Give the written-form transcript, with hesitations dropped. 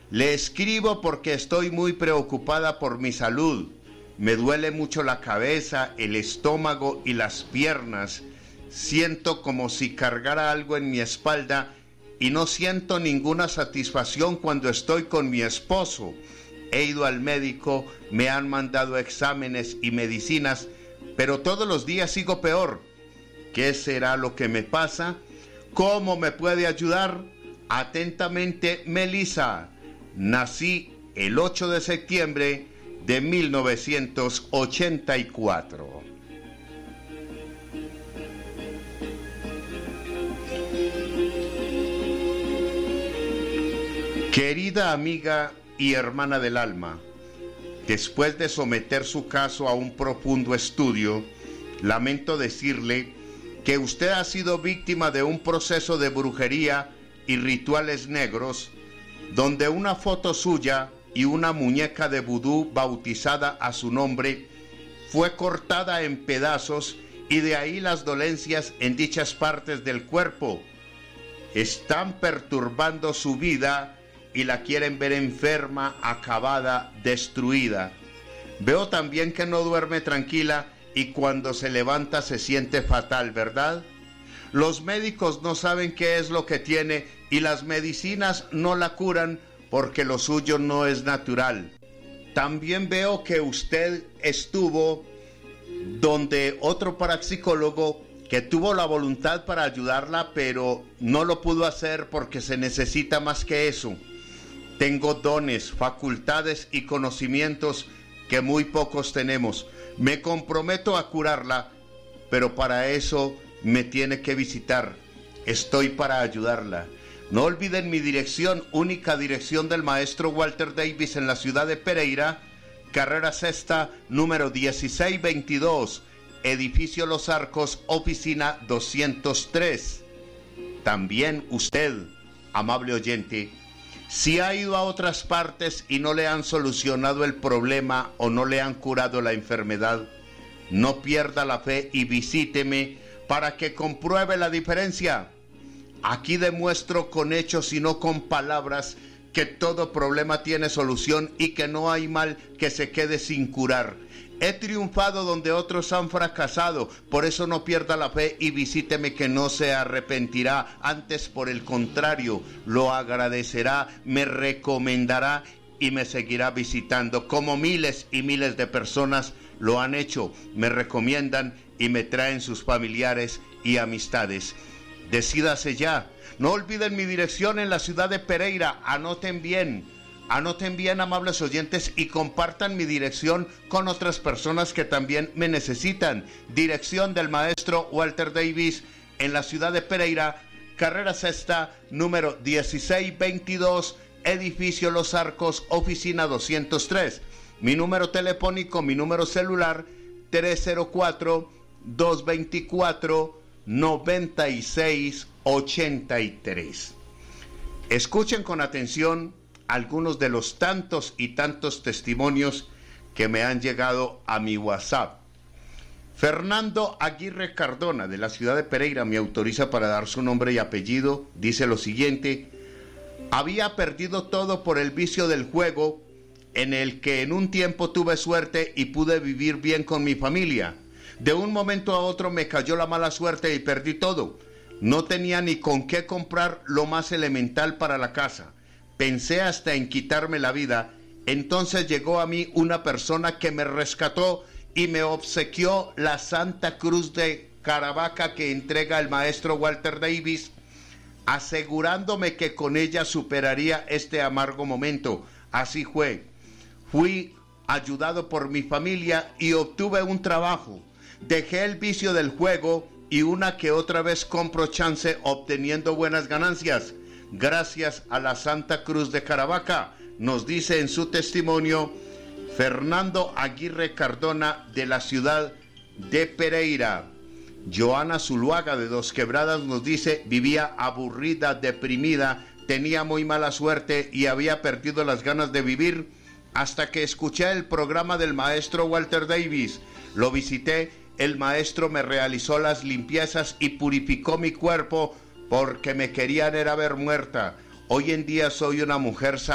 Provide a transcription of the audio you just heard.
Le escribo porque estoy muy preocupada por mi salud. Me duele mucho la cabeza, el estómago y las piernas. Siento como si cargara algo en mi espalda y no siento ninguna satisfacción cuando estoy con mi esposo. He ido al médico, me han mandado exámenes y medicinas, pero todos los días sigo peor. ¿Qué será lo que me pasa? ¿Cómo me puede ayudar? Atentamente, Melissa. Nací el 8 de septiembre de 1984. Querida amiga y hermana del alma, después de someter su caso a un profundo estudio, lamento decirle que usted ha sido víctima de un proceso de brujería y rituales negros, donde una foto suya y una muñeca de vudú bautizada a su nombre fue cortada en pedazos, y de ahí las dolencias en dichas partes del cuerpo. Están perturbando su vida y la quieren ver enferma, acabada, destruida. Veo también que no duerme tranquila y cuando se levanta se siente fatal, ¿verdad? Los médicos no saben qué es lo que tiene y las medicinas no la curan porque lo suyo no es natural. También veo que usted estuvo donde otro parapsicólogo que tuvo la voluntad para ayudarla, pero no lo pudo hacer porque se necesita más que eso. Tengo dones, facultades y conocimientos que muy pocos tenemos. Me comprometo a curarla, pero para eso me tiene que visitar. Estoy para ayudarla. No olviden mi dirección, única dirección del maestro Walter Davis en la ciudad de Pereira, carrera sexta, número 1622, edificio Los Arcos, oficina 203. También usted, amable oyente, si ha ido a otras partes y no le han solucionado el problema o no le han curado la enfermedad, no pierda la fe y visíteme para que compruebe la diferencia. Aquí demuestro con hechos y no con palabras que todo problema tiene solución y que no hay mal que se quede sin curar. He triunfado donde otros han fracasado, por eso no pierda la fe y visíteme, que no se arrepentirá, antes por el contrario, lo agradecerá, me recomendará y me seguirá visitando, como miles y miles de personas lo han hecho, me recomiendan y me traen sus familiares y amistades. Decídase ya. No olviden mi dirección en la ciudad de Pereira. Anoten bien, amables oyentes, y compartan mi dirección con otras personas que también me necesitan. Dirección del maestro Walter Davis en la ciudad de Pereira, carrera sexta, número 1622, edificio Los Arcos, oficina 203. Mi número telefónico, mi número celular, 304-224-9683. Escuchen con atención algunos de los tantos y tantos testimonios que me han llegado a mi WhatsApp. Fernando Aguirre Cardona, de la ciudad de Pereira, me autoriza para dar su nombre y apellido. Dice lo siguiente: había perdido todo por el vicio del juego, en el que en un tiempo tuve suerte y pude vivir bien con mi familia. De un momento a otro me cayó la mala suerte y perdí todo. No tenía ni con qué comprar lo más elemental para la casa. Pensé hasta en quitarme la vida. Entonces llegó a mí una persona que me rescató y me obsequió la Santa Cruz de Caravaca que entrega el maestro Walter Davis, asegurándome que con ella superaría este amargo momento. Así fue. Fui ayudado por mi familia y obtuve un trabajo. Dejé el vicio del juego y una que otra vez compro chance obteniendo buenas ganancias. Gracias a la Santa Cruz de Caravaca, nos dice en su testimonio Fernando Aguirre Cardona, de la ciudad de Pereira. Joana Zuluaga, de Dos Quebradas, nos dice: vivía aburrida, deprimida, tenía muy mala suerte y había perdido las ganas de vivir hasta que escuché el programa del maestro Walter Davis. Lo visité, el maestro me realizó las limpiezas y purificó mi cuerpo porque me querían era ver muerta. Hoy en día soy una mujer sana